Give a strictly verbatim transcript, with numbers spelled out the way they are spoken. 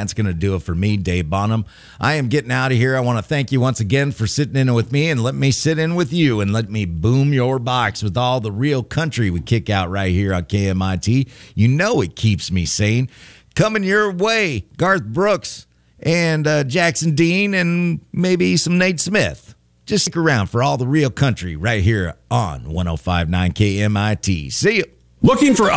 that's going to do it for me, Dave Bonham. I am getting out of here. I want to thank you once again for sitting in with me and let me sit in with you and let me boom your box with all the real country we kick out right here on K M I T. You know it keeps me sane. Coming your way, Garth Brooks and uh, Jackson Dean and maybe some Nate Smith. Just stick around for all the real country right here on one oh five point nine K M I T. See you. Looking for